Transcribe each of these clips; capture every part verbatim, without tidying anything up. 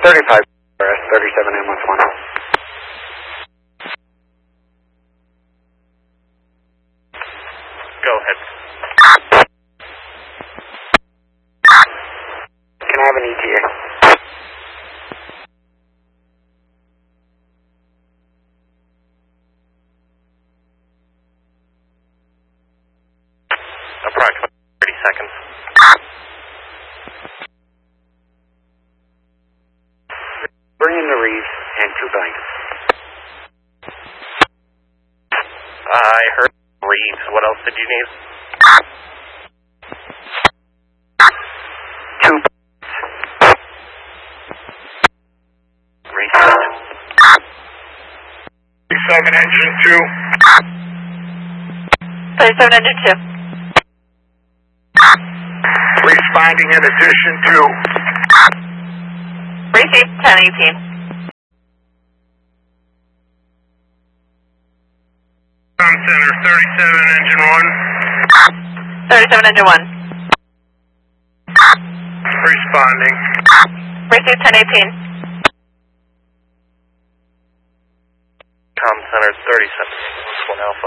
thirty-five, thirty-seven M one one. Go ahead. Can I have an E T A? Approximately thirty seconds. Bring in the Reeves and two blankets. I heard Reeves. What else did you need? Two. Reset. thirty-seven engine two. thirty-seven engine two. Responding in addition to. Receive ten eighteen. Com Center, thirty-seven engine one. thirty-seven engine one. Responding. Receive ten eighteen. Com Center, thirty-seven. One Alpha.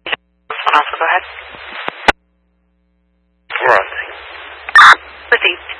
One Alpha, go ahead. We're on scene. Receive.